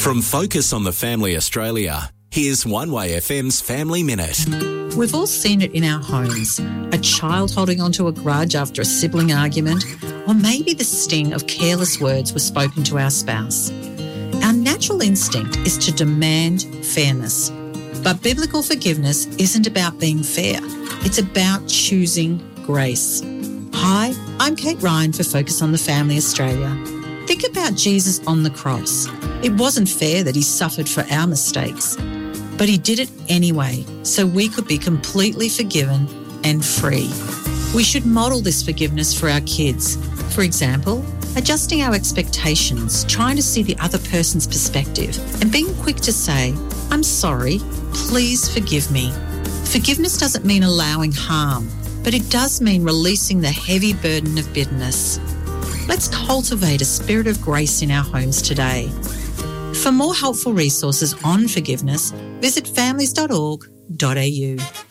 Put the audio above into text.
From Focus on the Family Australia, here's One Way FM's Family Minute. We've all seen it in our homes. A child holding onto a grudge after a sibling argument, or maybe the sting of careless words were spoken to our spouse. Our natural instinct is to demand fairness. But biblical forgiveness isn't about being fair. It's about choosing grace. Hi, I'm Kate Ryan for Focus on the Family Australia. Think about Jesus on the cross. It wasn't fair that he suffered for our mistakes, but he did it anyway, so we could be completely forgiven and free. We should model this forgiveness for our kids. For example, adjusting our expectations, trying to see the other person's perspective, and being quick to say, "I'm sorry, please forgive me." Forgiveness doesn't mean allowing harm, but it does mean releasing the heavy burden of bitterness. Let's cultivate a spirit of grace in our homes today. For more helpful resources on forgiveness, visit families.org.au.